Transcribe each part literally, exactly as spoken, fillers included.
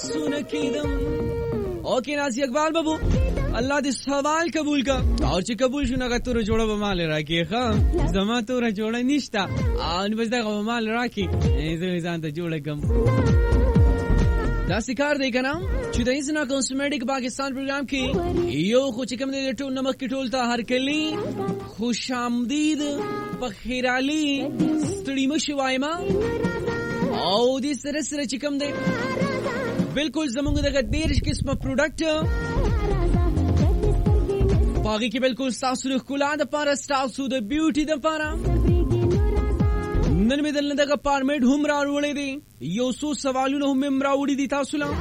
सुन कीदम okay Nazi Iqbal बाबू अल्लाह दे सवाल कबूल का और ची कबूल शुना का तोर जोड़ा बमाल राखी खां जमा तोर जोड़ा निश्ता आन बस दा बमाल राखी ऐसे इंसान तो जोड़ा कम दा सिकार दे का नाम चुदा इसना कॉस्मेटिक पाकिस्तान प्रोग्राम की यो खुच कम दे टू नमक की टोलता हर कली खुशामदीद बखीराली स्टडी मशवाइमा او دې سره سره چې کوم دی بالکل زمونږ دغه ډېر قسمه پروډکټ باغی کې بالکل تاسو د ښکلا دپاره تاسو د بیوټي دپاره نن مې دلته دغه فارمیټ هم راوړی دی یو څو سوالونه هم مې راوړي دي تاسو له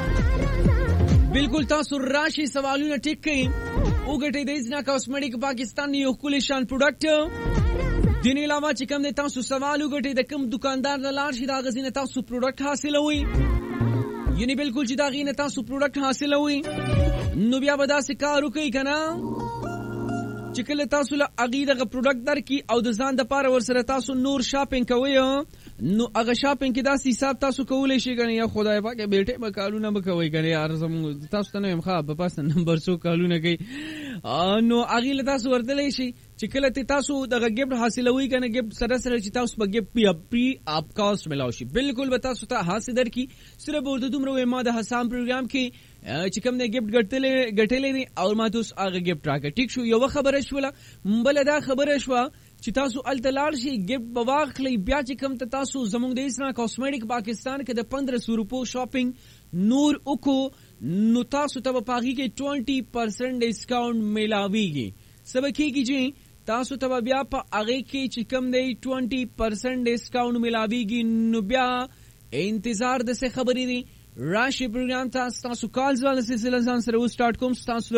بالکل تاسو راشي سوالونه ټیک کړئ وګټئ د ازنا کاسمیټک پاکستان یو ښکلی شان پروډکټ دین علاوه چې کوم د تاسو سوال وګټئ د کوم دکاندار نه لاړ شي دا غزینه تاسو پروډکټ حاصلوي یعنی بالکل چې دا غینه تاسو پروډکټ حاصلوي نو بیا به داسې کار وکړئ که نه چې کله تاسو له هغې دغه پروډکټ درکړي او د ځان دپاره ورسره تاسو نور شاپینګ کوئ نو هغه شاپینګ کې داسې حساب تاسو کولی شئ که نه یا خدای پاکه بیټې به کالونه به کوئ که نه یار زموږ تاسو ته نه یم ښه په پاسه نمبر څو کالونه کوي نو هغې له تاسو ورتلی شئ چې کله ته تاسو دغه ګفټ حاصلوي که نه ګفټ سره سره چې تاسو به ګفټ پری آپ کاسټ ملاو شي بالکل به تاسو ته حاصل درکړي صرف ورته دومره وایم ما د حسام پروګرام کې چې کوم دی ګفټ ګټلی دی او ما ته اوس هغه ګفټ راکړه ټیک شو یوه خبره شوله بله دا خبره شوه چې تاسو هلته لاړ شئ ګفټ به واخلئ بیا چې کوم ته تاسو زموږ د اسنا کاسمیټک پاکستان کې د پندرہ سو روپو شاپینګ نور وکړو نو تاسو ته به په هغې کې ټوینټي پرسنټ ډسکاونټ میلاویږي څه به کېږي چې تاسو ته بیا په هغې کې چې کوم دی ټوینټي پرسنټ ډسکاونټ میلاویږي نو بیا انتظار د څه خبرې دی راشي پروګرام ته ستاسو کالز والا سلسله ځان سره وسټارټ کوم ستاسو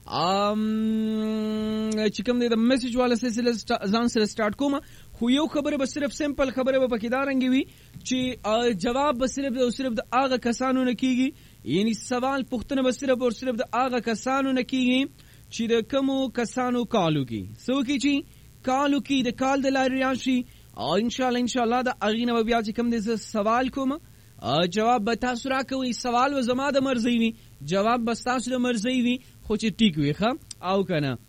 چې کوم دی د میسج والا سلسله ځان سره سټارټ کوم خو یو خبره به صرف سمپل خبره به پکې دا رنګې وي چې جواب به صرف او صرف د هغه کسانو نه کېږي یعنی سوال پوښتنه به صرف او صرف د هغه کسانو نه کېږي چې د کومو کسانو کالو کی سو کی چې کالو کی د کال د لارې راشي او ان شاء الله ان شاء الله د هغې نه به بیا چې کوم دی سوال کوم جواب به تاسو راکوئ سوال به زما د مرضۍ وي جواب به ستاسو د مرضۍ وي خو چې ټیک وي ښه او که نه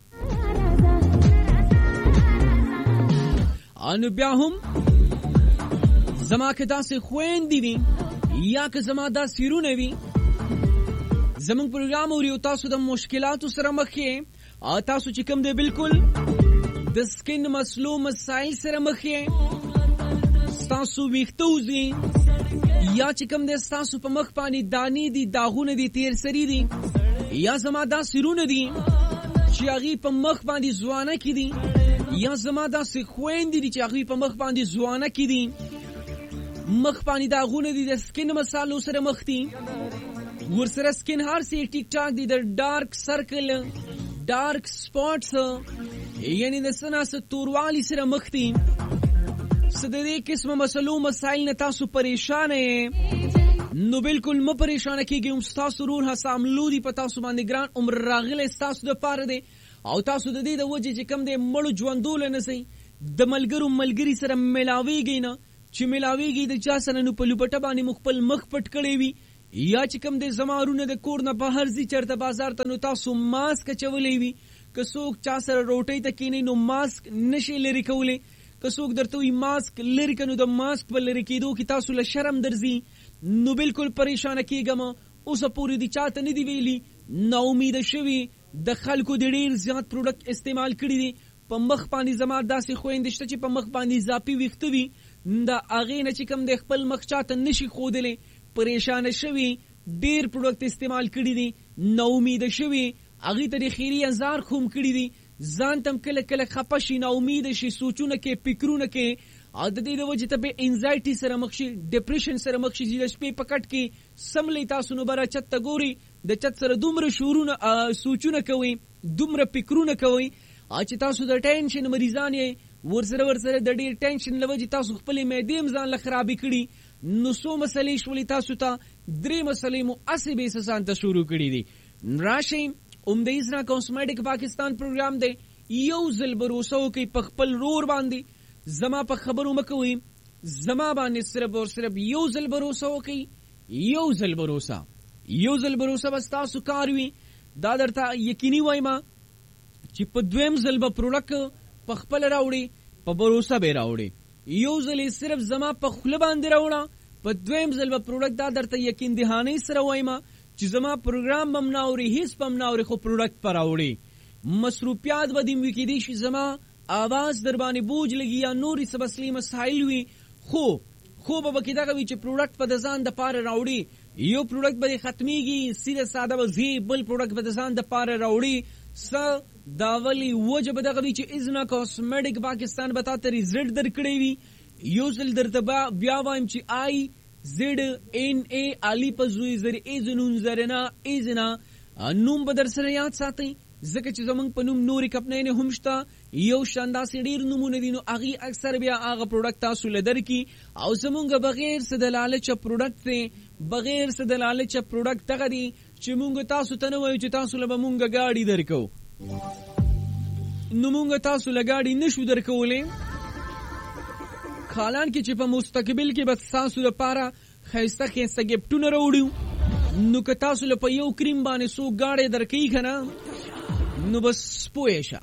نو بیا هم زما که داسې خویندې وي یا که زما داسې رونه وي زمونږ پروګرام اوري او تاسو د مشکلاتو سره مخ یې تاسو چې کوم دی بالکل د سکن مسلو مسایل سره مخ یې ستاسو ویښته وځي یا چې کوم دی ستاسو په مخ باندې دانې دي داغونه دي تیر سري دي یا زما داسې رونه دي چې هغې په مخ باندې ځوانه کې دي یا زما داسې خویندې دي چې هغې په مخ باندې ځوانه کې دي مخ باندې داغونه دي د سکن مسالو سره مخ دي ورسره سکن هر سی ټیک ټاک دي د ډارک سرکل ډارک سپاټس یعنی د سنا س توروالي سره مخ دي څه د دې قسمه مسلو مسایل نه تاسو پریشان یې نو بالکل مه پریشانه کېږئ هم ستاسو رور حسام لودي په تاسو باندې ګران عمر راغلی ستاسو دپاره دی او تاسو د دې د وجې چې کوم دی مړو ژوندولی نه سئ د ملګرو ملګري سره میلاویږئ نه چې میلاویږئ د چا سره نو په لوپټه باندې مو خپل مخ پټ کړی وي یا چې کوم دی زما رونه د کور نه بهر ځي چېرته بازار ته نو تاسو ماسک اچولی وي که څوک چا سره روټۍ ته کښېنئ نو ماسک نشئ لرې کولی که څوک درته وي ماسک لرې که نو د ماسک په لرې کېدو کې تاسو له شرم درځي نو بالکل پریشانه کېږم اوسه پورې د چاته نه دي ویلي ناامیده شوي د خلکو د ډېر زیات پروډکټ استعمال کړي دي په مخ باندې زما داسې خویندې شته چې په مخ باندې اضافي ویښته وي د هغې نه چې کوم دی خپل مخ چاته نشي ښودلی پریشانه شوي ډېر پروډکټ استعمال کړي دي ناامیده شوي هغې ته د خیري انظار خوم کړي دي ځان ته هم کله کله خفه شي ناامیده شي سوچونه کې فکرونه کې او د دې د وجې ته به انزایټي سره مخ شي ډپریشن سره مخ شي چې د شپې په کټ کې سملی تاسو نو بره چت ته ګوري د چت سره دومره شعورونه سوچونه کوئ دومره فکرونه کوئ چې تاسو د ټینشن مریضان یې ورسره ورسره د ډېر ټینشن له وجې تاسو خپلې معدې هم ځان له خرابې کړي نو څو مسلې شولې تاسو ته درې مسلې مو هسې بې اساسان ته شروع کړي دي راشئ عمده اسنا کاسمیټک پاکستان پروګرام دی یو ځل بروسه وکئ په خپل رور باندې زما په خبرو مه کوئ زما باندې صرف او صرف یو ځل بروسه وکئ یو ځل بروسه یو ځل بروسه بس تاسو کار وي دا درته یقیني وایم چې په دویم ځل به پروډکټ په خپل راوړي په بروسه به راوړي یو ځل صرف زما په خوله باندې راوړه په دویم ځل به پروډکټ دا درته یقین دهاني سره وایم چې زما پروګرام بم ناوري هیڅ بم ناوري خو پروډکټ پر راوړي مصروفیات به دیم وکړي دي چې زما आवाज در باندې بوج لګي یا نوري سبسلی مسائل وي خو خو به کې دا کوي چې پروډکټ په ځان د پاره راوړي یو پروډکټ به ختميږي سیده ساده وزي بل پروډکټ په ځان د پاره راوړي س داولی وجب دا کوي چې ازنا کاسمیټک پاکستان به تاسو ریزلټ درکړي وي یو ځل درته بیا وایم چې آی زد ان ای علی پزوی زری ایزنون زرنا ایزنا نوم به در سره یاد ساتي ځکه چې زمونږ په نوم نورې کمپنۍ نه هم شته یو شانداسې ډېر نومونه دي نو هغې اکثر بیا هغه پروډکټ تاسو له درکي او زمونږ بغیر څه د لالچه پروډکټ دی بغیر څه د لالچه پروډکټ دغه دی چې مونږ تاسو ته نه وایو چې تاسو له به مونږ ګاډي درکو نو مونږ تاسو له ګاډي نشو درکولی حالان کې چې په مستقبل کې به تاسو لپاره ښایسته ښایسته ګفټونه راوړو نو که تاسو له په یو کریم باندې څوک ګاډی درکوي که نه نو بس پوه شه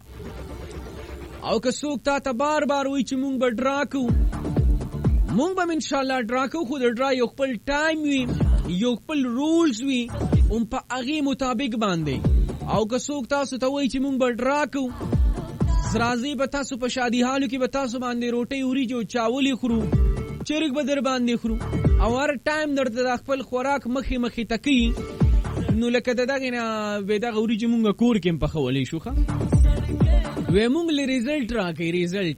او که څوک تا ته بار بار وایي چې مونږ به ډرا کوو مونږ به انشاءالله ډرا کوو خو د ډرا یو خپل ټایم وي یو خپل رولز وي هم په هغې مطابق باندې او که څوک تاسو ته وایي چې مونږ به ډرا کوو راځئ به تاسو په شادي حالو کې به تاسو باندې روټۍ وریجې او چاولې خورو چرګ به در باندې خورو او هر ټایم درته د خپل خوراک مخې مخې ته کوي نو لکه د دغې نه به دغه وریجې مونږ کور کې هم پخولی شو ښه وی مونږ له ریزلټ راکوي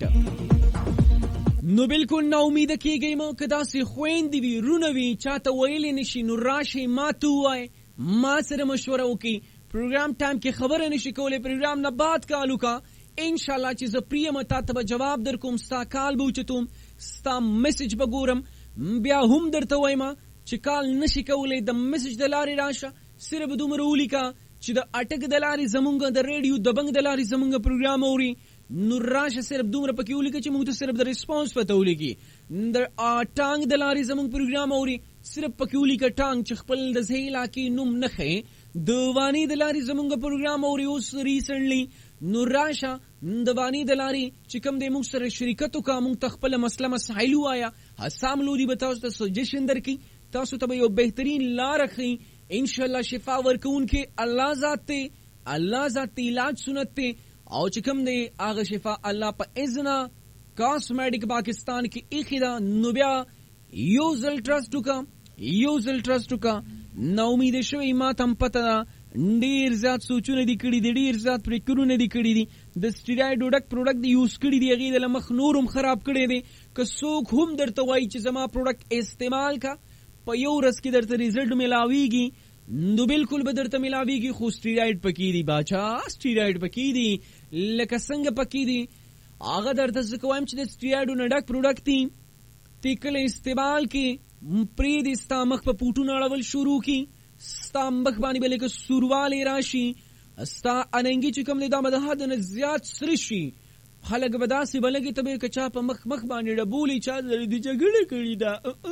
ریزلټ نو بلکل نا امیده کېږئ مه که داسې خویندې وي رونه وي چاته ویلی نشي نو راشئ ما ته ووایئ ما سره مشوره وکړئ پروګرام ټایم کې خبره نشي کولی پروګرام نه بعد کال وکړه انشاءالله چې زه پریم تا ته به جواب در کوم ستا کال به اوچتوم ستا میسج به ګورم بیا هم درته وایم چې کال نشي کولی د میسج د لارې راشه صرف دومره ولیکه چې د اټک د لارې زمونږ د ریډیو د بنګ د لارې زمونږ پروګرام اوري نو راشه صرف دومره پکې ولیکه چې موږ ته صرف د ریسپانس پته ولیکي د ټانګ د لارې زمونږ پروګرام اوري صرف پکې ولیکه ټانګ چې خپل د ځای علاقې نوم نه ښیې د واني د لارې زمونږ پروګرام اوري اوس ریسنټلی نو راشه د واني د لارې چې کوم دی موږ سره شرکت وکړه موږ ته خپله مسله مسایل ووایه حسام لودي به تاسو ته سجیشن درکړي تاسو ته به یو بهترین لاره ښیي انشاءالله شفا ورکوونکې الله ذات دی الله ذات دی علاج سنت دی او چې کوم دی هغه شفا الله په اذنه کاسمیټک پاکستان کې ایښې ده نو بیا یو ځل ټرسټ وکړه یو ځل ټرسټ وکړه نا امیده شوی ما ته هم پته ده ډیر زیات سوچونه دي کړي دي ډیر زیات پریکرونه دي کړي دي د سټیراید ډوډک پروډکټ دی یوز کړي دي هغې د مخ نور هم خراب کړی دی که څوک هم درته وایي چې زما پروډکټ استعمال کا په یو ورځ کې درته ریزلټ ملاویږي نو بالکل به درته ملاویږي خو سټیراید پکې دي باچا سټیراید پکې دي لکه څنګه پکې دي هغه درته زه کوم چې د سټیراید نه ډک پروډکټ دي تی کله استعمال کې پرېږدي ستا مخ په پوټونه اړول شروع کی ستا مخ باندې به لکه سوروالی راشي ستا اننګي چې کوم دی دا به د حد نه زیات سره شي خلک به داسې به لګي ته به که چا په مخ مخ باندې ډبولي چا د جګړه کړې ده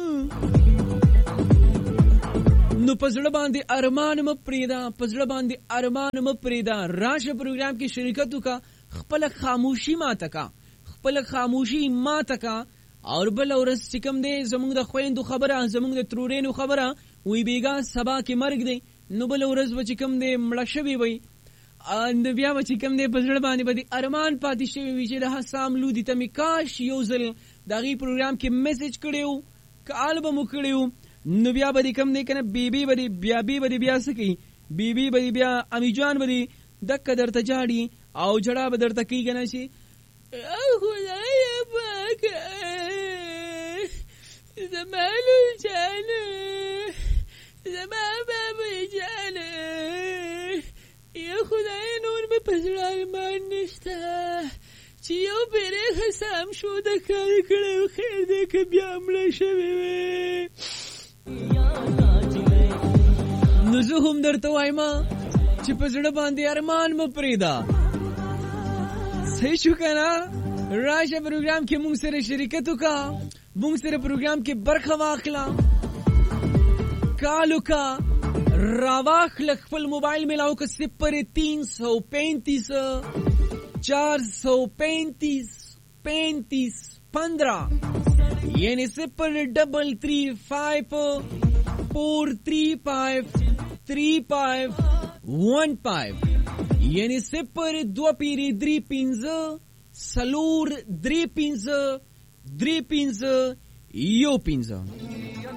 نو په زړه باندې ارمان مه پرېږده په زړه باندې ارمان مه پرېږده راشه پروګرام کې شرکت وکړه خپله خاموشي ماته کا خپله خاموشي ماته کا او بله ورځ چې کوم دی زموږ د خویندو خبره زموږ د ترورینو خبره وی بیګا سبا کې مرګ دی نو بله ورځ به چې کوم دی مړه شوې وی نو بیا به چې کوم دی په زړه باندې به د ارمان پاتې شوی وي چې د حسام لودي ته مې کاش یو ځل د هغې پروګرام کې میسج کړی وو کال به مو کړی وو نو بیا به د کوم دی که نه بیبي به د بیا بی به د بیا څه کوي بیبي به د بیا امیجان به د دکه درته جاړي او جړه به درته کوي که نه چې خدایه پاکه زما لول جانه زما بابا جانه یا خدای نور می پزړه ارمان نشته چې یو پیری حسام شو د کار کړو خیر دې که بیا مړه شوې وې نو زه هم درته وایم چې په زړه باندې ارمان مه پرېږده صحیح شو که نه راشه پروګرام کې مونږ سره شرکت وکړه مونږ سره پروګرام کې برخه واخله کالو کا راواخل خپل موبایل ملاو که صفر تین سو پینتیس چار سو پینتیس پینتیس پندرہ یعنی صفر ڈبل تھری فائیو فور تھری فائیو تھری فائیو ون فائیو یعنی صفر دو پیری دری پینز سلور دری پینز دری پینز یو پینز